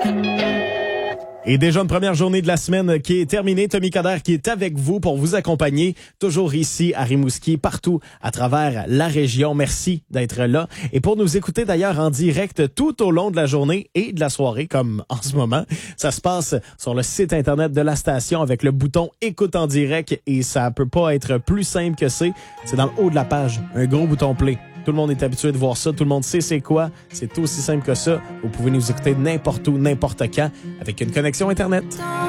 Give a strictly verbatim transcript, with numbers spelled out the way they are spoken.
Et déjà une première journée de la semaine qui est terminée. Tommy Coderre qui est avec vous pour vous accompagner, toujours ici à Rimouski, partout à travers la région. Merci d'être là. Et pour nous écouter d'ailleurs en direct tout au long de la journée et de la soirée, comme en ce moment, ça se passe sur le site internet de la station avec le bouton Écoute en direct et ça peut pas être plus simple que c'est. C'est dans le haut de la page, un gros bouton play. Tout le monde est habitué de voir ça. Tout le monde sait c'est quoi. C'est aussi simple que ça. Vous pouvez nous écouter n'importe où, n'importe quand avec une connexion Internet.